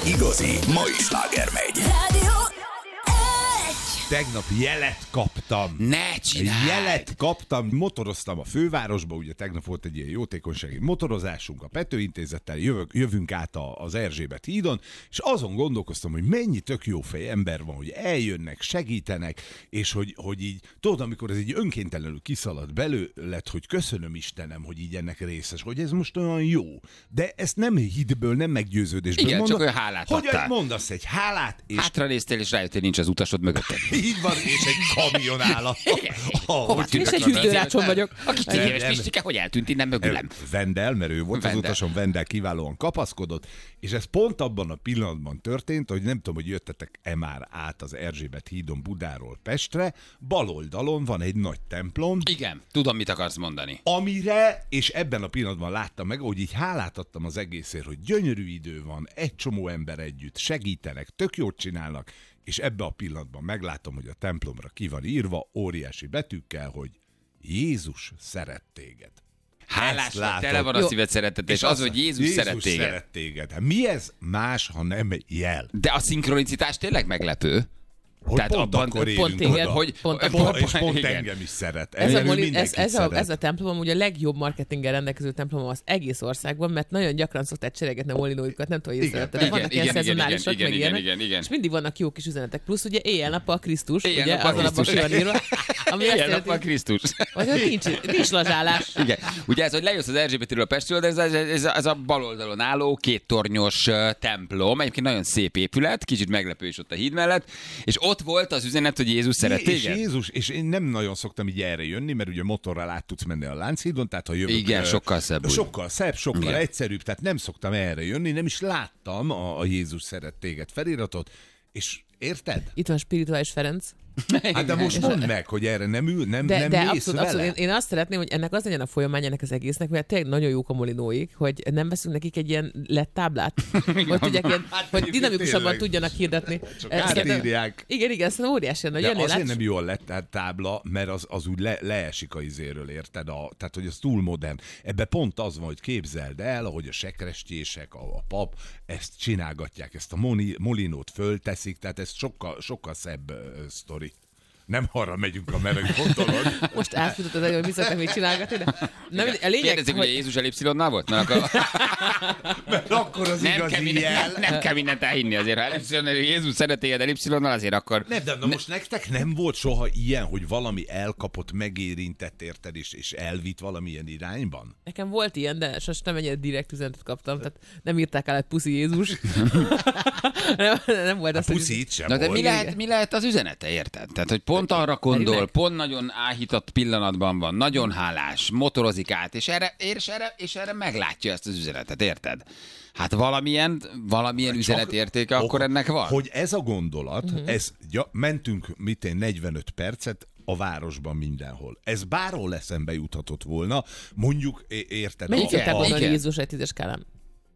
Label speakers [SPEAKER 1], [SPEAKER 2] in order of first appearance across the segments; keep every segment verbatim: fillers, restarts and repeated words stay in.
[SPEAKER 1] igazi mai sláger megy.
[SPEAKER 2] Tegnap jelet kaptam.
[SPEAKER 3] Ne csinálj!
[SPEAKER 2] Jelet kaptam, motoroztam a fővárosba, ugye tegnap volt egy ilyen jótékonysági motorozásunk a Pető Intézettel, jövök, jövünk át a, az Erzsébet hídon, és azon gondolkoztam, hogy mennyi tök jó fej ember van, hogy eljönnek, segítenek, és hogy, hogy így, tudod, amikor ez így önkéntelenül kiszalad belőled, hogy köszönöm Istenem, hogy így ennek részes, hogy ez most olyan jó. De ezt nem hitből, nem meggyőződésből
[SPEAKER 3] igen,
[SPEAKER 2] mondom.
[SPEAKER 3] csak olyan hálát
[SPEAKER 2] hogy
[SPEAKER 3] adtál.
[SPEAKER 2] mondasz egy hálát, és
[SPEAKER 3] Hátranéztél, és rájöttél, nincs az utasod mögötted.
[SPEAKER 2] így van, és egy kamion áll a...
[SPEAKER 3] Hova
[SPEAKER 4] És egy hűtőrácson vagyok.
[SPEAKER 3] Aki tíz éves Pistike, hogy eltűnt innen mögülem?
[SPEAKER 2] Vendel, mert ő volt
[SPEAKER 3] Vendel.
[SPEAKER 2] az utason, Vendel kiválóan kapaszkodott, és ez pont abban a pillanatban történt, hogy nem tudom, hogy jöttetek-e már át az Erzsébet hídon Budáról Pestre, bal oldalon van egy nagy templom,
[SPEAKER 3] Igen, tudom, mit akarsz mondani.
[SPEAKER 2] amire, és ebben a pillanatban láttam meg, hogy így hálát adtam az egészért, hogy gyönyörű idő van, egy csomó ember együtt, segítenek, tök jót csinálnak, és ebben a pillanatban meglátom, hogy a templomra ki van írva óriási betűkkel, hogy Jézus szeret téged.
[SPEAKER 3] Hálás
[SPEAKER 2] Ezt
[SPEAKER 3] vagy,
[SPEAKER 2] látod.
[SPEAKER 3] tele van a
[SPEAKER 4] Jó.
[SPEAKER 3] szíved szeretet, és az,
[SPEAKER 2] azt-
[SPEAKER 3] hogy Jézus, szeret téged.
[SPEAKER 2] szeret téged. Hát mi ez más, ha nem jel?
[SPEAKER 3] De a szinkronicitás tényleg meglepő.
[SPEAKER 2] Hogy
[SPEAKER 3] Tehát
[SPEAKER 2] pont
[SPEAKER 3] abban-
[SPEAKER 2] akkor
[SPEAKER 4] pont
[SPEAKER 2] érünk
[SPEAKER 4] téged,
[SPEAKER 2] oda.
[SPEAKER 3] hogy-
[SPEAKER 4] pont
[SPEAKER 2] Pont-
[SPEAKER 4] akkor-
[SPEAKER 2] és pont
[SPEAKER 3] igen.
[SPEAKER 2] engem is szeret.
[SPEAKER 4] Ez a,
[SPEAKER 2] Engem
[SPEAKER 4] moli, ez,
[SPEAKER 2] mindenkit
[SPEAKER 4] ez, a,
[SPEAKER 2] szeret.
[SPEAKER 4] ez a templom ugye a legjobb marketinggel rendelkező templom az egész országban, mert nagyon gyakran szokták cseregetni a molinóikat, nem tudom, hogy
[SPEAKER 2] Igen,
[SPEAKER 4] észrevetted.
[SPEAKER 2] igen,
[SPEAKER 4] Vannak ilyen
[SPEAKER 3] igen, igen,
[SPEAKER 4] szezonálisak,
[SPEAKER 3] igen,
[SPEAKER 4] meg
[SPEAKER 3] igen,
[SPEAKER 4] ilyenek,
[SPEAKER 3] igen, igen.
[SPEAKER 4] és mindig vannak jó kis üzenetek. Plusz ugye éjjel-nappal Krisztus, ugye
[SPEAKER 3] Éjjel-nappal
[SPEAKER 4] azon abban
[SPEAKER 3] Krisztus.
[SPEAKER 4] ki van írva, ami azt
[SPEAKER 3] Ilyen
[SPEAKER 4] jelenti,
[SPEAKER 3] nap a Krisztus.
[SPEAKER 4] hogy ott nincs, nincs lazsálás.
[SPEAKER 3] Igen. Ugye ez, hogy lejössz az Erzsébetről a Pestről, de ez, ez, ez, ez a bal oldalon álló két tornyos uh, templom, egyébként nagyon szép épület, kicsit meglepő is ott a híd mellett, és ott volt az üzenet, hogy Jézus szeret
[SPEAKER 2] És
[SPEAKER 3] téged.
[SPEAKER 2] Jézus, és én nem nagyon szoktam így erre jönni, mert ugye motorral át tudsz menni a Lánchídon, tehát ha jövök...
[SPEAKER 3] Igen,
[SPEAKER 2] ö,
[SPEAKER 3] sokkal szebb úgy.
[SPEAKER 2] Sokkal szebb, sokkal
[SPEAKER 3] Igen.
[SPEAKER 2] egyszerűbb, tehát nem szoktam erre jönni, nem is láttam a, a Jézus szeret téged feliratot, és érted?
[SPEAKER 4] Itt van Spirituális Ferenc.
[SPEAKER 2] Hát de most mondd meg, hogy erre nem ül, nem,
[SPEAKER 4] De,
[SPEAKER 2] nem
[SPEAKER 4] de
[SPEAKER 2] mész
[SPEAKER 4] abszolút,
[SPEAKER 2] vele.
[SPEAKER 4] abszolút. Én, én azt szeretném, hogy ennek az legyen a folyamány ennek az egésznek, mert tényleg nagyon jók a molinóik, hogy nem veszünk nekik egy ilyen lett táblát, hogy tudják ilyen,
[SPEAKER 2] Hát
[SPEAKER 4] hogy
[SPEAKER 2] egyébként
[SPEAKER 4] dinamikusabban
[SPEAKER 2] tényleg.
[SPEAKER 4] tudjanak hirdetni.
[SPEAKER 2] Csak
[SPEAKER 4] Ezt szerintem-
[SPEAKER 2] átírják.
[SPEAKER 4] Igen, igen, szerintem óriási lenne.
[SPEAKER 2] De
[SPEAKER 4] Jönnél,
[SPEAKER 2] azért
[SPEAKER 4] látsz?
[SPEAKER 2] nem jó a lett tábla, mert az, az úgy le, leesik a izéről, érted? A, tehát, hogy az túl modern. Ebbe pont az van, hogy képzeld el, ahogy a sekrestjések, a, a pap ezt csinálgatják, ezt a moni, molinót fölteszik, tehát ez sokkal, sokkal szebb uh, sztori. Nem arra megyünk, amerre gondolod.
[SPEAKER 4] Most átfutott az egy, hogy mi szoktak még csinálgatni, de nem, a lényeg,
[SPEAKER 3] Kérdezik, hogy
[SPEAKER 4] hogy
[SPEAKER 3] Jézus elipszilonnal volt? Mert akkor
[SPEAKER 2] Mert akkor az
[SPEAKER 3] nem,
[SPEAKER 2] igazi
[SPEAKER 3] kell minden,
[SPEAKER 2] jel.
[SPEAKER 3] nem, nem kell mindent elhinni azért. Ha elipszilonnal, Jézus szeret téged elipszilonnal, azért akkor...
[SPEAKER 2] Nem, de na most nektek nem volt soha ilyen, hogy valami elkapott, megérintett, érted, és, és elvitt valamilyen irányban?
[SPEAKER 4] nekem volt ilyen, de sosem nem ennyire direkt üzenetet kaptam, tehát nem írták el egy puszi Jézus. nem, nem volt
[SPEAKER 2] A
[SPEAKER 4] az, hogy-
[SPEAKER 2] puszit sem
[SPEAKER 3] Na de mi
[SPEAKER 2] volt.
[SPEAKER 3] lehet, mi lehet az üzenete, érted? Tehát, hogy pont arra gondol,
[SPEAKER 4] Meg.
[SPEAKER 3] pont nagyon áhított pillanatban van, nagyon hálás, motorozik át, és erre, és erre, és erre meglátja ezt az üzenetet, érted? Hát valamilyen, valamilyen üzenetértéke akkor ennek van?
[SPEAKER 2] Hogy ez a gondolat,
[SPEAKER 4] Mhm.
[SPEAKER 2] uh-huh. ez, ja, mentünk mit én negyvenöt percet a városban mindenhol. Ez bárhol eszembe juthatott volna, mondjuk, é- érted?
[SPEAKER 4] Mennyit
[SPEAKER 2] a-
[SPEAKER 4] szokták
[SPEAKER 2] a-
[SPEAKER 4] mondani
[SPEAKER 3] igen.
[SPEAKER 4] Jézus egy tízes skálán?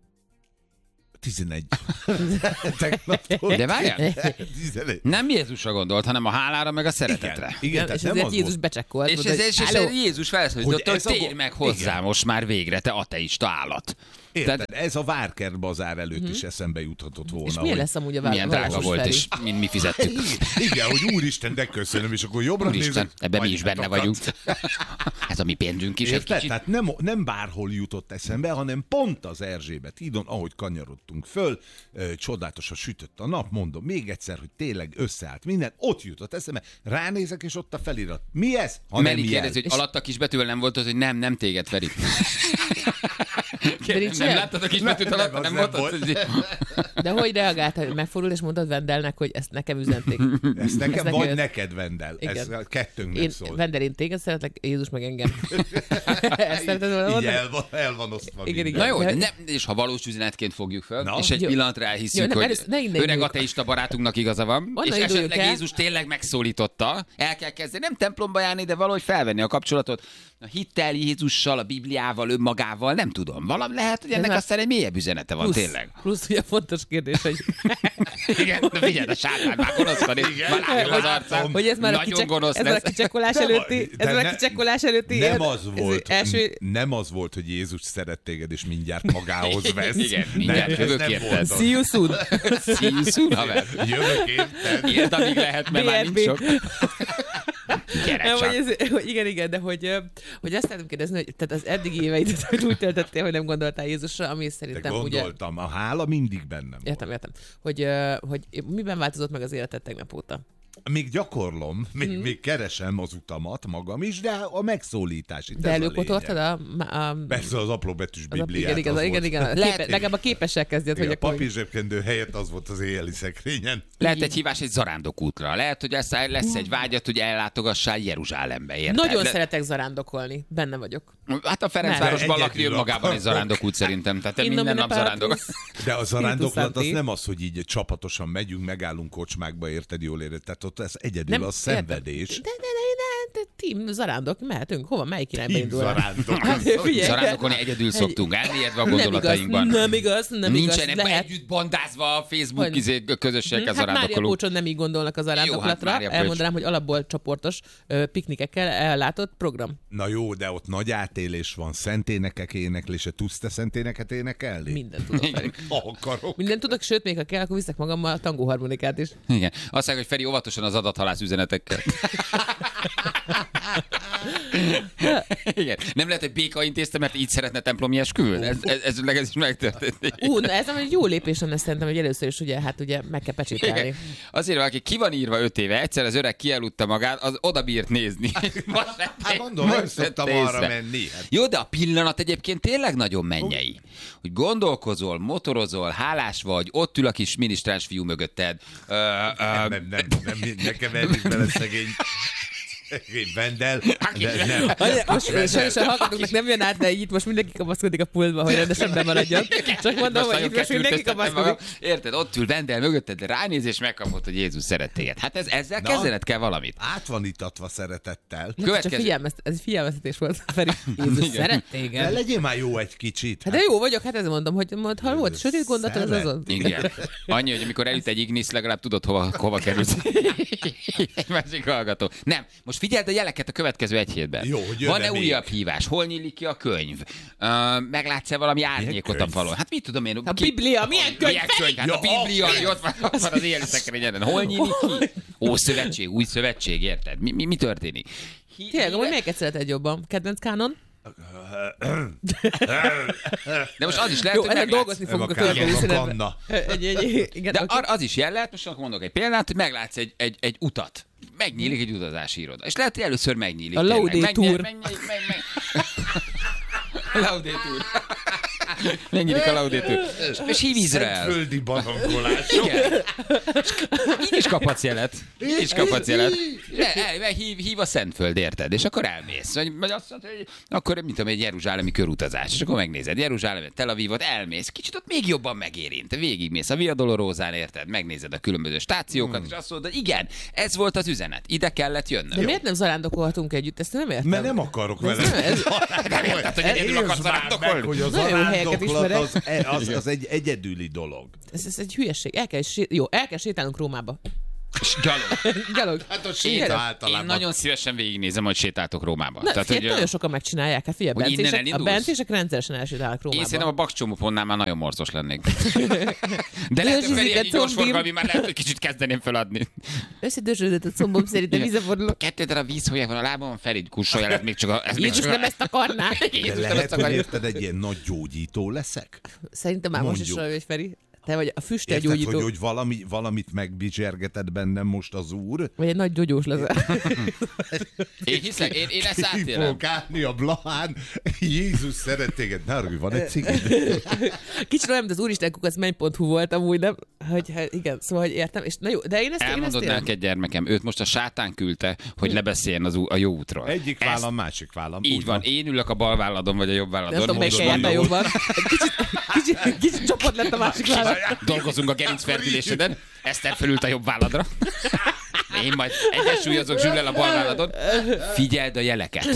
[SPEAKER 2] tizenegy. Tegnap volt.
[SPEAKER 3] De várjál,
[SPEAKER 2] tizenegy.
[SPEAKER 3] nem Jézusra gondolt, hanem a hálára meg a szeretetre.
[SPEAKER 2] Igen, igen,
[SPEAKER 4] Igen,
[SPEAKER 2] tehát
[SPEAKER 4] és
[SPEAKER 2] nem
[SPEAKER 4] ezért
[SPEAKER 2] az
[SPEAKER 4] Jézus
[SPEAKER 2] volt.
[SPEAKER 4] becsekkolt.
[SPEAKER 3] És,
[SPEAKER 4] mondta,
[SPEAKER 3] ez,
[SPEAKER 4] hogy,
[SPEAKER 3] és, és
[SPEAKER 4] "Halló,
[SPEAKER 3] Jézus felszólította,
[SPEAKER 2] Hogy
[SPEAKER 3] hogy,
[SPEAKER 2] ez a
[SPEAKER 3] térj
[SPEAKER 2] go-
[SPEAKER 3] meg hozzá
[SPEAKER 2] igen.
[SPEAKER 3] most már végre, te ateista állat.
[SPEAKER 2] Érted?
[SPEAKER 3] Tehát-
[SPEAKER 2] Ez a Várker bazár előtt uh-huh. is eszembe juthatott volna.
[SPEAKER 4] És milyen
[SPEAKER 2] hogy...
[SPEAKER 4] lesz amúgy a
[SPEAKER 3] Milyen drága
[SPEAKER 4] város
[SPEAKER 3] volt,
[SPEAKER 4] felé?
[SPEAKER 3] és mi, mi fizettük.
[SPEAKER 2] Igen, hogy úristen, de köszönöm, és akkor jobbra
[SPEAKER 3] Úristen,
[SPEAKER 2] nézek.
[SPEAKER 3] ebben mi is benne
[SPEAKER 2] anyátokat.
[SPEAKER 3] vagyunk. Ez a mi pénzünk is egy
[SPEAKER 2] Érted?
[SPEAKER 3] kicsit.
[SPEAKER 2] Tehát nem, nem bárhol jutott eszembe, hanem pont az Erzsébet hídon, ahogy kanyarodtunk föl, ö, csodálatosan sütött a nap, mondom még egyszer, hogy tényleg összeállt minden, ott jutott eszembe, ránézek, és ott a felirat. Mi ez? Ha nem
[SPEAKER 3] Meli
[SPEAKER 2] jel.
[SPEAKER 3] kérdezi, hogy alatt a kisbetűvel nem volt az, hogy nem, nem téged, Feri.
[SPEAKER 4] De
[SPEAKER 3] Nem,
[SPEAKER 4] nincs
[SPEAKER 3] nem
[SPEAKER 4] olyan?
[SPEAKER 3] láttad a kisbetűt
[SPEAKER 2] Nem,
[SPEAKER 3] alatt,
[SPEAKER 2] az
[SPEAKER 3] nem
[SPEAKER 2] nem
[SPEAKER 3] volt az,
[SPEAKER 2] volt.
[SPEAKER 3] hogy...
[SPEAKER 4] De hogy reagáltál, hogy megfordul, és mondtad Vendelnek, hogy ezt nekem üzenték?
[SPEAKER 2] Ezt nekem,
[SPEAKER 4] Ez
[SPEAKER 2] vagy
[SPEAKER 4] neked-
[SPEAKER 2] neked, Vendel. Ez
[SPEAKER 4] Igen.
[SPEAKER 2] a kettőnknek
[SPEAKER 4] Én,
[SPEAKER 2] szól.
[SPEAKER 4] Vendel, én téged szeretlek, Jézus meg engem. Ezt szereted volna
[SPEAKER 2] Így
[SPEAKER 4] mondani?
[SPEAKER 2] el van, el van osztva
[SPEAKER 4] Igen,
[SPEAKER 2] minden.
[SPEAKER 3] Na jó, de
[SPEAKER 4] De-
[SPEAKER 3] nem, és ha valós üzenetként fogjuk föl,
[SPEAKER 2] Na.
[SPEAKER 3] és egy
[SPEAKER 4] Jó.
[SPEAKER 3] pillanatra
[SPEAKER 4] Jó,
[SPEAKER 3] elhiszük,
[SPEAKER 4] nem,
[SPEAKER 3] hogy
[SPEAKER 4] először ne innen
[SPEAKER 3] öreg
[SPEAKER 4] induljunk.
[SPEAKER 3] ateista barátunknak igaza van,
[SPEAKER 4] Onnan
[SPEAKER 3] és
[SPEAKER 4] induljunk
[SPEAKER 3] esetleg
[SPEAKER 4] el.
[SPEAKER 3] Jézus tényleg megszólította, el kell kezdeni, nem templomba járni, de valahogy felvenni a kapcsolatot a hittel Jézussal, a Bibliával, önmagával, nem tudom. Valami lehet, hogy ennek
[SPEAKER 4] már-
[SPEAKER 3] aztán egy mélyebb üzenete van
[SPEAKER 4] Plusz,
[SPEAKER 3] tényleg.
[SPEAKER 4] plusz ugye fontos kérdés, hogy
[SPEAKER 3] Igen, de figyeld, a sátán már gonoszkodik. Már látom az arcán.
[SPEAKER 4] Hogy ez már a,
[SPEAKER 3] Nagyon
[SPEAKER 4] kicsek,
[SPEAKER 3] gonosz
[SPEAKER 4] ez
[SPEAKER 3] lesz.
[SPEAKER 4] a kicsekkolás előtti, ez már a kicsekkolás előtti.
[SPEAKER 2] Nem az volt,
[SPEAKER 4] első...
[SPEAKER 2] nem az volt, hogy Jézus szeret téged, és mindjárt magához vesz.
[SPEAKER 3] Igen, mindjárt
[SPEAKER 2] nem,
[SPEAKER 3] jövök
[SPEAKER 2] nem
[SPEAKER 3] érted.
[SPEAKER 2] volt az.
[SPEAKER 4] See you soon.
[SPEAKER 3] See you soon, haver.
[SPEAKER 2] Jövök érted.
[SPEAKER 3] Érd, amíg lehet, mert már nincs sok. Gyere
[SPEAKER 4] Nem,
[SPEAKER 3] csak.
[SPEAKER 4] hogy ez, hogy igen, igen, de hogy, hogy azt szeretném kérdezni, hogy tehát az eddigi éveidet hogy úgy töltöttél, hogy nem gondoltál Jézusra, ami
[SPEAKER 2] De
[SPEAKER 4] szerintem ugye...
[SPEAKER 2] gondoltam, a hála mindig bennem
[SPEAKER 4] Értem,
[SPEAKER 2] volt.
[SPEAKER 4] értem. Hogy, hogy miben változott meg az életed tegnap óta?
[SPEAKER 2] Még gyakorlom, még,
[SPEAKER 4] Mhm.
[SPEAKER 2] még keresem az utamat magam is, de a megszólítás itt
[SPEAKER 4] De
[SPEAKER 2] ez a
[SPEAKER 4] előkotortad
[SPEAKER 2] lényeg.
[SPEAKER 4] a... a
[SPEAKER 2] Persze az apró-betűs
[SPEAKER 4] az a,
[SPEAKER 2] bibliát.
[SPEAKER 4] igen,
[SPEAKER 2] az
[SPEAKER 4] igen, igen,
[SPEAKER 2] volt.
[SPEAKER 4] igen. Lehet, legalább a képessel kezdjed,
[SPEAKER 2] Igen,
[SPEAKER 4] hogy
[SPEAKER 2] a
[SPEAKER 4] akkor...
[SPEAKER 2] papírzsebkendő helyett az volt az éjjeli szekrényen.
[SPEAKER 3] Lehet egy hívás egy zarándokútra. Lehet, hogy lesz, lesz egy vágyat, hogy ellátogassál Jeruzsálembe, érted?
[SPEAKER 4] Nagyon
[SPEAKER 3] Le-
[SPEAKER 4] szeretek zarándokolni. Benne vagyok.
[SPEAKER 3] Hát a Ferencvárosban
[SPEAKER 2] De
[SPEAKER 3] lakni
[SPEAKER 2] egyedül
[SPEAKER 3] önmagában egy
[SPEAKER 2] akarok.
[SPEAKER 3] zarándokút szerintem. Tehát te
[SPEAKER 4] In
[SPEAKER 3] minden
[SPEAKER 4] nomine
[SPEAKER 3] nap zarándok.
[SPEAKER 4] Patris.
[SPEAKER 2] De a zarándoklat az
[SPEAKER 4] Santi.
[SPEAKER 2] nem az, hogy így csapatosan megyünk, megállunk kocsmákba, érted, jól érted? Tehát ott ez egyedül
[SPEAKER 4] Nem,
[SPEAKER 2] a
[SPEAKER 4] értem.
[SPEAKER 2] szenvedés.
[SPEAKER 4] De, de, de, de, de team zarándok, mehetünk. Hova? Melyik irányba
[SPEAKER 2] Team
[SPEAKER 4] indul?
[SPEAKER 2] zarándok.
[SPEAKER 4] Hát, figyelj,
[SPEAKER 3] Zarándokolni egyedül szoktunk, elmélyedve a
[SPEAKER 4] nem igaz,
[SPEAKER 3] gondolatainkban.
[SPEAKER 4] nem igaz, nem igaz.
[SPEAKER 3] Nincsenek
[SPEAKER 4] Lehet.
[SPEAKER 3] együtt bandázva a Facebook
[SPEAKER 4] Hogy-
[SPEAKER 3] izé, közösségekkel
[SPEAKER 4] Hát Mária
[SPEAKER 3] zarándokolunk.
[SPEAKER 4] Pócson nem így gondolnak az
[SPEAKER 3] Jó, hát
[SPEAKER 4] zarándoklatra.
[SPEAKER 3] Mária Pócs.
[SPEAKER 4] Elmondanám, hogy alapból csoportos ö, piknikekkel ellátott program.
[SPEAKER 2] Na jó, de ott nagy átélés van, szenténekek éneklése. Tudsz te szenténeket énekelni?
[SPEAKER 4] Mindent tudok. Feri.
[SPEAKER 2] Ha akarok.
[SPEAKER 4] Mindent tudok, sőt, még ha kell, akkor viszek magammal a tangóharmonikát is.
[SPEAKER 3] Igen. Azt mondják, hogy Feri óvatosan az adathalász üzenetekkel. Igen. Nem lehet, hogy Béka intézte, mert így szeretne templomi esküvőn? Ez, ez, ez, ez is megtörtént.
[SPEAKER 4] Ú, na ez nem egy jó lépés lenne szerintem, hogy először is ugye, hát ugye meg kell pecsételni.
[SPEAKER 3] Igen. Azért, aki ki van írva öt éve, egyszer az öreg kieludta magát, az oda bírt nézni. Most
[SPEAKER 2] Hát mondom, nem szoktam arra menni. Hát
[SPEAKER 3] Jó, de a pillanat egyébként tényleg nagyon mennyei. Hogy gondolkozol, motorozol, hálás vagy, ott ül a kis minisztráns fiú mögötted. Ö, ö,
[SPEAKER 2] nem, nem, nem, nem, ne keverjük bele szegény, szegény Vendel. De nem.
[SPEAKER 4] Anya, most sajnos a hallgatóknak nem jön át, de így most mindenki kapaszkodik a pultba, hogy rendesen bemaradjon. Csak mondom,
[SPEAKER 3] Most
[SPEAKER 4] hogy itt
[SPEAKER 3] nagyon
[SPEAKER 4] most mindenki
[SPEAKER 3] kettőztettem
[SPEAKER 4] kapaszkodik.
[SPEAKER 3] magam. Érted? Ott ül Vendel mögötted, de ránéz és megkapod, hogy Jézus szeret téged. Hát ez, ezzel kezdened kell valamit.
[SPEAKER 2] Át van itatva szeretettel.
[SPEAKER 4] Csak
[SPEAKER 3] Következő.
[SPEAKER 4] figyelmezt, ez figyelmeztetés volt. Feri, Jézus szeret
[SPEAKER 2] De
[SPEAKER 4] téged.
[SPEAKER 2] legyél már jó egy kicsit.
[SPEAKER 4] Hát de jó vagyok, hát ezt mondom, hogy mond, ha volt sötét gondolatod, az
[SPEAKER 2] Szeret.
[SPEAKER 4] azon.
[SPEAKER 3] Igen. Annyi, hogy amikor elüt egy ignisz, legalább tudod, hova, hova kerülsz. Egy másik hallgató. Nem, most figyeld a jeleket a következő egy hétben.
[SPEAKER 2] Jó, hogy jön-e
[SPEAKER 3] Van-e
[SPEAKER 2] még?
[SPEAKER 3] újabb hívás? Hol nyílik ki a könyv? Uh, meglátsz-e valami árnyékot a
[SPEAKER 2] könyv?
[SPEAKER 3] falon? Hát mit tudom én?
[SPEAKER 4] A Biblia, milyen könyv?
[SPEAKER 3] Milyen könyv? Hát a
[SPEAKER 2] Ja,
[SPEAKER 3] Biblia, hogy ott van, ott van az éjjeli szekrényeden. Hol nyílik ki? Ó, szövetség, új szövetség, érted? Mi, mi, mi történik? Hi-
[SPEAKER 4] Tényleg, amúgy melyiket szereted jobban? Kedvenc kánon?
[SPEAKER 3] De most az is lehet,
[SPEAKER 4] Jó,
[SPEAKER 3] hogy
[SPEAKER 4] ezen
[SPEAKER 3] meglátsz.
[SPEAKER 4] dolgozni
[SPEAKER 2] Nem
[SPEAKER 4] fogunk a
[SPEAKER 2] a kánon,
[SPEAKER 4] következő
[SPEAKER 2] a
[SPEAKER 4] szünetben.
[SPEAKER 2] kanna.
[SPEAKER 4] Egy, egy, igen,
[SPEAKER 3] De
[SPEAKER 4] oké.
[SPEAKER 3] ar- az is jel lehet, most akkor mondok egy példát, hogy meglátsz egy, egy, egy utat. Megnyílik egy utazási iroda. És lehet, hogy először megnyílik.
[SPEAKER 4] A
[SPEAKER 3] tényleg.
[SPEAKER 4] Laudator.
[SPEAKER 3] Megnyílik, megnyílik, meg, meg. Laudator. Megnyílik a Laudator. És hív Izrael.
[SPEAKER 2] Szentföldi barangolás.
[SPEAKER 3] Igen. Így is kaphatsz jelet. Így is kaphatsz jelet. Le, el, hív, hív a Szentföld, érted? És akkor elmész. Vagy, vagy azt mondod, hogy akkor, mint tudom, egy jeruzsálemi körutazás. És akkor megnézed Jeruzsálemet, Tel Avivot, elmész. Kicsit ott még jobban megérint. Végigmész a Via Dolorózán, érted? Megnézed a különböző stációkat, és azt mondod, hogy igen, ez volt az üzenet. Ide kellett jönnöm.
[SPEAKER 4] De miért nem zarándokolhatunk együtt? Ezt nem értem.
[SPEAKER 2] Mert nem akarok vele.
[SPEAKER 4] Ez nem- ez-
[SPEAKER 3] Nem érted, hogy egyedül akarsz
[SPEAKER 2] Értsd már meg,
[SPEAKER 3] zarándokolni?
[SPEAKER 2] hogy a
[SPEAKER 4] Nagyon jó helyeket
[SPEAKER 2] zarándoklat az,
[SPEAKER 4] ismerek.
[SPEAKER 2] az, az egy egyedüli dolog.
[SPEAKER 4] Ez, ez egy hülyeség. El kell, sé- jó, el kell sétálnunk Rómába.
[SPEAKER 3] És gyalog.
[SPEAKER 4] Gyalog.
[SPEAKER 2] Hát a
[SPEAKER 3] Én,
[SPEAKER 2] séta
[SPEAKER 3] én
[SPEAKER 2] általában.
[SPEAKER 3] nagyon szívesen végignézem, hogy sétáltok Rómába.
[SPEAKER 4] Na,
[SPEAKER 3] Tehát,
[SPEAKER 4] figyelj,
[SPEAKER 3] hogy,
[SPEAKER 4] nagyon sokan megcsinálják. Hát figyelj,
[SPEAKER 3] hogy innen
[SPEAKER 4] bencések, a
[SPEAKER 3] elindulsz?
[SPEAKER 4] bencések rendszeresen elsétálnak
[SPEAKER 3] én
[SPEAKER 4] Rómába.
[SPEAKER 3] szerintem a bakcsomópontnál már nagyon morzos lennék. De lehet, hogy Feri
[SPEAKER 4] Dörzsözik a
[SPEAKER 3] egy gyors
[SPEAKER 4] combim.
[SPEAKER 3] forgalmi, már lehet, hogy kicsit kezdeném feladni.
[SPEAKER 4] Összedörzsödött a combom, szerintem visszafordulok.
[SPEAKER 3] Kettő darab vízhólyag van a lábam, Feri kussolja lett még csak a... Ez még
[SPEAKER 4] Jézus
[SPEAKER 3] csak
[SPEAKER 4] nem
[SPEAKER 3] a...
[SPEAKER 4] ezt akarná.
[SPEAKER 2] De
[SPEAKER 3] Jézus nem
[SPEAKER 2] lehet,
[SPEAKER 3] ezt
[SPEAKER 2] hogy
[SPEAKER 3] akarja.
[SPEAKER 2] érted, egy ilyen nagy gyógyító leszek?
[SPEAKER 4] Szerintem már most is
[SPEAKER 2] Mondjuk.
[SPEAKER 4] olyan vagy, Feri. Te vagy a füstel
[SPEAKER 2] Érted,
[SPEAKER 4] gyógyító.
[SPEAKER 2] hogy, hogy valami, valamit megbizsergetett bennem most az úr?
[SPEAKER 4] Vagy egy nagy gyógyós leszel.
[SPEAKER 3] Én hiszek, én, én ezt
[SPEAKER 2] Ki
[SPEAKER 3] átélem.
[SPEAKER 2] fogok állni a Blahán, Jézus szeret téged. Ne arra, van egy cigid?
[SPEAKER 4] Kicsit olyan, mint az úristen kukac menny pont hu volt amúgy, nem? Hogy, hát igen, szóval, hogy értem. És na jó, de én ezt, én ezt
[SPEAKER 3] Elmondod
[SPEAKER 4] érem.
[SPEAKER 3] neked, gyermekem, őt most a sátán küldte, hogy lebeszéljen az ú- a jó útról.
[SPEAKER 2] Egyik
[SPEAKER 3] Ezt-
[SPEAKER 2] vállam, másik vállam.
[SPEAKER 3] Így
[SPEAKER 2] Úgy
[SPEAKER 3] van, én ülök a bal válladon, vagy a jobb
[SPEAKER 4] Nem
[SPEAKER 3] válladon.
[SPEAKER 4] tudom, melyik
[SPEAKER 3] Most
[SPEAKER 4] helyen
[SPEAKER 3] mondom,
[SPEAKER 4] jobban. Kicsit, kicsit, kicsit csoport lett a másik vállalat.
[SPEAKER 3] dolgozunk a gerincferdüléseden, Eszter felült a jobb válladra. Én majd egyensúlyozok Zsüllel a bal válladon. Figyeld a jeleket.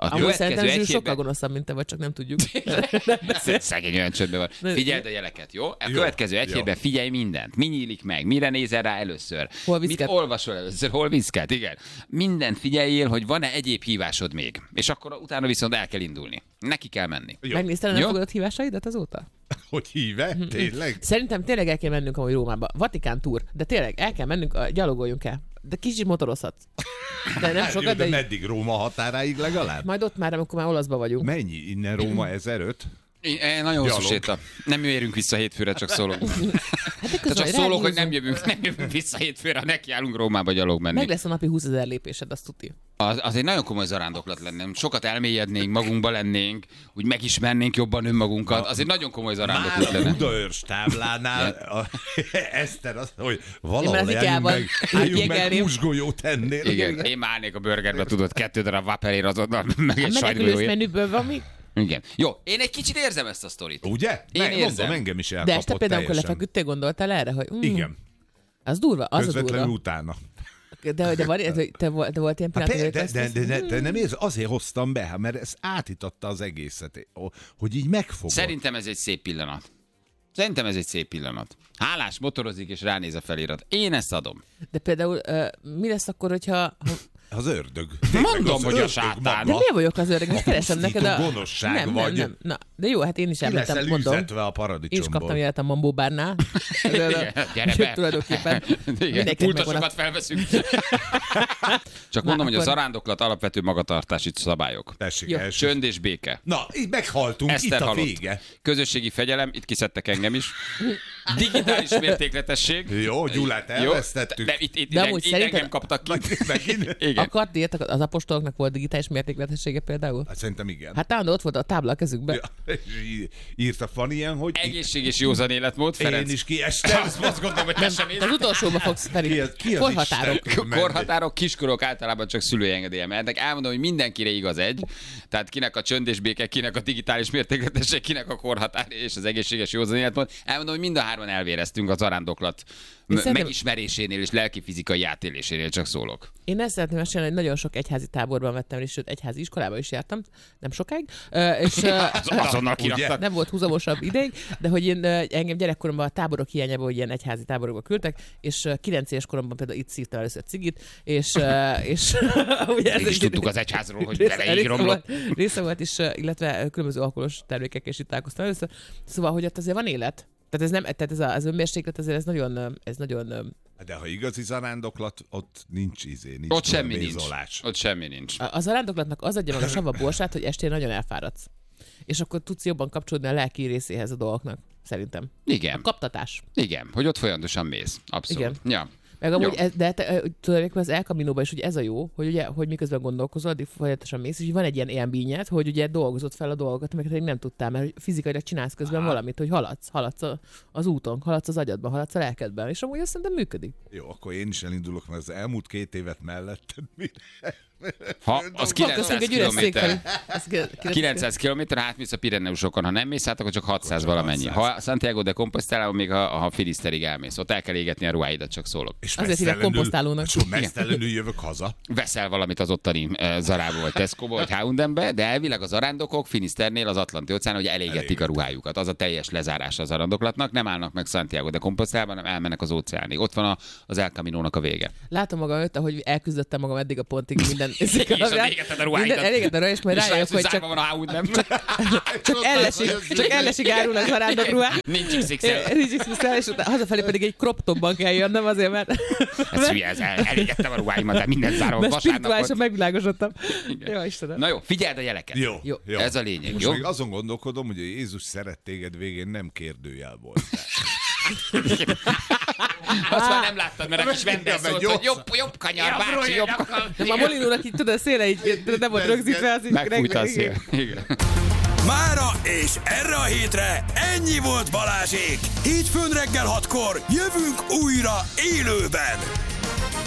[SPEAKER 3] A
[SPEAKER 4] Amúgy szerintem Zsül sokkal
[SPEAKER 3] hétben...
[SPEAKER 4] gonoszabb, mint te vagy, csak nem tudjuk.
[SPEAKER 3] Szegény olyan csöndben van. Figyeld a jeleket, jó? A
[SPEAKER 2] Jó,
[SPEAKER 3] következő egy
[SPEAKER 2] jó.
[SPEAKER 3] hétben figyelj mindent. Mi nyílik meg? Mire nézel rá először?
[SPEAKER 4] Hol
[SPEAKER 3] Mit
[SPEAKER 4] viszket?
[SPEAKER 3] olvasol először? Hol viszket? Igen. Mindent figyeljél, hogy van-e egyéb hívásod még. És akkor utána viszont el kell indulni. Neki kell menni.
[SPEAKER 2] Jó.
[SPEAKER 4] Megnézted, nem
[SPEAKER 3] Jó.
[SPEAKER 4] fogadott hívásaidat azóta?
[SPEAKER 2] Hogy híve? Tényleg?
[SPEAKER 4] Szerintem tényleg el kell mennünk amúgy Rómába. Vatikán túr, de tényleg el kell mennünk, a- gyalogoljunk el. De kicsit motorozhatsz. De nem
[SPEAKER 2] Hát, jó,
[SPEAKER 4] sokat,
[SPEAKER 2] de
[SPEAKER 4] de így-
[SPEAKER 2] meddig? Róma határáig legalább?
[SPEAKER 4] majd ott már, amikor már olaszba vagyunk.
[SPEAKER 2] Mennyi? Innen Róma ezeröt?
[SPEAKER 3] Én, én nagyon hosszú
[SPEAKER 2] Gyalog.
[SPEAKER 3] séta. Nem érünk vissza hétfőre, csak szólok.
[SPEAKER 4] Hát de
[SPEAKER 3] Tehát
[SPEAKER 4] közben
[SPEAKER 3] csak
[SPEAKER 4] majd
[SPEAKER 3] szólok, hogy
[SPEAKER 4] ráhúzunk.
[SPEAKER 3] nem jövünk, nem jövünk vissza hétfőre, ha nekiállunk Rómába gyalog menni.
[SPEAKER 4] Meg lesz a napi húszezer lépésed, azt tuti.
[SPEAKER 3] Az, az egy nagyon komoly zarándoklat lenne. Sokat elmélyednénk, magunkba lennénk, úgy megismernénk jobban önmagunkat. Az egy nagyon komoly zarándoklat
[SPEAKER 2] Már a
[SPEAKER 3] lenne.
[SPEAKER 2] Budaörs táblánál a, Eszter azt, hogy
[SPEAKER 4] Én
[SPEAKER 2] valahol
[SPEAKER 4] már az
[SPEAKER 2] álljunk
[SPEAKER 4] Ikeában
[SPEAKER 2] meg, álljunk meg
[SPEAKER 4] jegelném.
[SPEAKER 2] húsgolyót ennél.
[SPEAKER 3] Igen, én már állnék a burgerbe, tudod, kettő darab vaperér azonnal, meg egy
[SPEAKER 4] A menekülős
[SPEAKER 3] sajtgolyóért.
[SPEAKER 4] menüből van mi?
[SPEAKER 3] Igen. Jó, én egy kicsit érzem ezt a sztorit.
[SPEAKER 2] Ugye?
[SPEAKER 3] Én
[SPEAKER 2] Meg,
[SPEAKER 3] érzem.
[SPEAKER 2] mondom, engem is
[SPEAKER 4] De
[SPEAKER 2] elkapott
[SPEAKER 4] este például, amikor
[SPEAKER 2] teljesen.
[SPEAKER 4] lefeküdtél, gondoltál erre, hogy mm,
[SPEAKER 2] Igen,
[SPEAKER 4] az durva, az a
[SPEAKER 2] közvetlenül
[SPEAKER 4] durva.
[SPEAKER 2] utána.
[SPEAKER 4] De, de, van, de, te, volt, de volt ilyen
[SPEAKER 2] Hát,
[SPEAKER 4] pillanat,
[SPEAKER 2] de,
[SPEAKER 4] hogy
[SPEAKER 2] de,
[SPEAKER 4] azt
[SPEAKER 2] de,
[SPEAKER 4] hiszem,
[SPEAKER 2] de, de nem érz, azért hoztam be, hát mert ez átitatta az egészet, hogy így megfogod.
[SPEAKER 3] Szerintem ez egy szép pillanat. Szerintem ez egy szép pillanat. Hálás, motorozik és ránéz a felirat. Én ezt adom.
[SPEAKER 4] de például uh, mi lesz akkor, hogyha... Ha,
[SPEAKER 2] Az ördög.
[SPEAKER 3] Mondom,
[SPEAKER 2] az
[SPEAKER 3] hogy a
[SPEAKER 2] ördög
[SPEAKER 3] sátán.
[SPEAKER 2] maga.
[SPEAKER 4] de miért vagyok az öreg? Most keresem neked a...
[SPEAKER 2] gonoszság
[SPEAKER 4] nem,
[SPEAKER 2] vagy.
[SPEAKER 4] Nem, nem, na, de jó, hát én is
[SPEAKER 2] Ki
[SPEAKER 4] említem,
[SPEAKER 2] leszel
[SPEAKER 4] mondom.
[SPEAKER 2] üzetve a
[SPEAKER 4] Én is
[SPEAKER 2] paradicsomból.
[SPEAKER 4] kaptam ilyet a Mambó bárnál.
[SPEAKER 3] Gyere be.
[SPEAKER 4] Tulajdonképpen
[SPEAKER 3] Igen,
[SPEAKER 4] mindenkinek
[SPEAKER 3] pultosokat
[SPEAKER 4] megvan a...
[SPEAKER 3] felveszünk. Csak mondom, hogy a
[SPEAKER 4] akkor-
[SPEAKER 3] zarándoklat alapvető magatartási szabályok.
[SPEAKER 2] Tessék,
[SPEAKER 4] Jó.
[SPEAKER 2] első.
[SPEAKER 3] Csönd és béke.
[SPEAKER 2] Na, így meghaltunk,
[SPEAKER 3] Eszter
[SPEAKER 2] itt a
[SPEAKER 3] halott.
[SPEAKER 2] vége.
[SPEAKER 3] Közösségi fegyelem, itt kiszedtek engem is. Digitális mértékletesség.
[SPEAKER 2] Jó, Gyulát
[SPEAKER 3] Jó,
[SPEAKER 2] elvesztettük.
[SPEAKER 3] De itt, itt,
[SPEAKER 4] De
[SPEAKER 3] itt,
[SPEAKER 4] amúgy
[SPEAKER 3] itt
[SPEAKER 4] szerinted-
[SPEAKER 3] engem kaptak ki.
[SPEAKER 2] Megint?
[SPEAKER 3] Igen.
[SPEAKER 4] Akart írtak, az apostoloknak volt digitális mértékletessége például?
[SPEAKER 2] Hát szerintem igen.
[SPEAKER 4] Hát állandó ott volt a tábla a kezükben.
[SPEAKER 2] Ja, és í- írta Fanny ilyen, hogy
[SPEAKER 3] Egészség és józan életmód,
[SPEAKER 2] én
[SPEAKER 3] Ferenc.
[SPEAKER 2] is kiestem.
[SPEAKER 3] Azt, azt gondolom, hogy te sem
[SPEAKER 4] Az utolsóba fogsz
[SPEAKER 2] Ki
[SPEAKER 4] felé.
[SPEAKER 2] az, ki az
[SPEAKER 4] Korhatárok.
[SPEAKER 2] Isten?
[SPEAKER 3] Korhatárok, kiskorok általában csak szülői engedélye mehetnek. Elmondom, hogy mindenkire igaz egy. Tehát kinek a csönd és béke, kinek a digitális mértékletesség, kinek a korhatár és az egészséges józan életmód. Elmondom, hogy mind a hárman elvéreztünk a zarándoklat m-
[SPEAKER 4] szerintem-
[SPEAKER 3] megismerésénél és lelki-fizikai átélésénél, csak szólok.
[SPEAKER 4] Én ezt szeretném mesélni, hogy nagyon sok egyházi táborban vettem részt, sőt, egyházi iskolába is jártam, nem sokáig, Ö, és ö,
[SPEAKER 3] Az, azonnal
[SPEAKER 2] ugye?
[SPEAKER 3] kiraktak.
[SPEAKER 4] nem volt húzamosabb ideig, de hogy én, ö, engem gyerekkoromban a táborok hiányában, hogy ilyen egyházi táborokba küldtek, és ö, kilenc éves koromban például itt szívtam először cigit, és, ö, és ugye ez
[SPEAKER 3] Még is
[SPEAKER 4] egy-
[SPEAKER 3] tudtuk az egyházról, hogy
[SPEAKER 4] része-
[SPEAKER 3] vele így
[SPEAKER 4] része
[SPEAKER 3] romlott.
[SPEAKER 4] volt, része volt is, ö, illetve különböző alkoholos termékekkel is itt találkoztam először. Szóval, hogy ott azért van élet. Tehát ez nem, tehát ez a, az önmérséklet azért ez nagyon, ö, ez nagyon ö,
[SPEAKER 2] De ha igazi zarándoklat, ott nincs izé, nincs
[SPEAKER 3] Ott semmi nincs.
[SPEAKER 2] bézolás.
[SPEAKER 3] Ott semmi nincs.
[SPEAKER 4] A- az arándoklatnak az adja meg a sava borsát, hogy estén nagyon elfáradsz. És akkor tudsz jobban kapcsolódni a lelki részéhez a dolgoknak, szerintem.
[SPEAKER 3] Igen.
[SPEAKER 4] Kaptatás.
[SPEAKER 3] Igen, hogy ott folyamatosan mész. Abszolút.
[SPEAKER 4] Igen.
[SPEAKER 3] Ja.
[SPEAKER 4] Meg amúgy,
[SPEAKER 3] Jó.
[SPEAKER 4] ez, de te, ö, tulajdonképpen az El Camino-ban is ugye ez a jó, hogy ugye, hogy miközben gondolkozol, addig folyamatosan mész, és így van egy ilyen élményed, hogy ugye dolgozod fel a dolgokat, amiket eddig nem tudtál, mert hogy fizikailag csinálsz közben
[SPEAKER 2] Aha.
[SPEAKER 4] valamit, hogy haladsz, haladsz a, az úton, haladsz az agyadban, haladsz a lelkedben, és amúgy azt szerintem működik.
[SPEAKER 2] Jó, akkor én is elindulok, mert az elmúlt két évet melletted mire?
[SPEAKER 3] Ha az kilencszáz
[SPEAKER 4] Köszönjük egy üres szék felé.
[SPEAKER 3] kilométer.
[SPEAKER 4] Ez ki- kilenc-
[SPEAKER 3] kilencszáz kilométer, átmész a Pireneusokon, ha nem mész át, akkor csak hatszáz valamennyi. Ha Santiago de Compostela, még ha, ha Filiszterig elmész, ott el kell égetni a ruháidat, csak szólok.
[SPEAKER 2] És
[SPEAKER 4] Azért hívják
[SPEAKER 2] mesztelenül-
[SPEAKER 4] komposztálónak.
[SPEAKER 2] És mesztelenül jövök haza.
[SPEAKER 3] Veszel valamit az ottani uh, Zarából, vagy Tesco-ból, vagy há és em-be, de elvileg az arándokok Finisternél az Atlanti óceán, hogy elégetik
[SPEAKER 2] Elégetik.
[SPEAKER 3] a ruhájukat. Az a teljes lezárása az arándoklatnak, nem állnak meg Santiago de Compostelában, hanem elmennek az óceánig. Ott van a, az El Caminónak a vége.
[SPEAKER 4] Látom magam előtt, ahogy elküzdöttem magam eddig a pontig minden.
[SPEAKER 3] És elégeted a ruháidat.
[SPEAKER 4] Minden, elégeted a ruháidat, és majd
[SPEAKER 3] És
[SPEAKER 4] rájövök,
[SPEAKER 3] rájössz, hogy
[SPEAKER 4] hogy csak,
[SPEAKER 3] zárva van a há és em.
[SPEAKER 4] csak ellesig, csak ellesig árul az arándok ruhá.
[SPEAKER 3] Nincs iksz iksz el.
[SPEAKER 4] Nincs iksz iksz el, és utána hazafelé pedig egy crop topban kell jönnöm azért, mert,
[SPEAKER 3] Ez hülye, ez el, elégettem a ruháimat, de minden zárom
[SPEAKER 4] mert
[SPEAKER 3] vasárnapot.
[SPEAKER 4] spirituálisan megvilágosodtam.
[SPEAKER 3] Igen.
[SPEAKER 4] Jó, Istenem.
[SPEAKER 3] Na jó, figyeld a jeleket.
[SPEAKER 2] Jó,
[SPEAKER 4] Jó.
[SPEAKER 2] jó.
[SPEAKER 3] Ez a lényeg,
[SPEAKER 2] Most
[SPEAKER 3] jó?
[SPEAKER 2] még azon gondolkodom, hogy a Jézus szeret téged végén nem kérdőjel volt.
[SPEAKER 3] Azt már nem láttad, mert a kis vendel
[SPEAKER 2] Ja, meg
[SPEAKER 3] szólt,
[SPEAKER 2] jó.
[SPEAKER 3] hogy jobb, jobb kanyar, bácsi, jobb kanyar.
[SPEAKER 4] Nem, a Molinónak így tudod, a széle így nem volt rögzítve, az így
[SPEAKER 3] Megfújta a szél. Igen.
[SPEAKER 1] Mára és erre a hétre ennyi volt Balázsék. Hétfőn reggel hatkor jövünk újra élőben.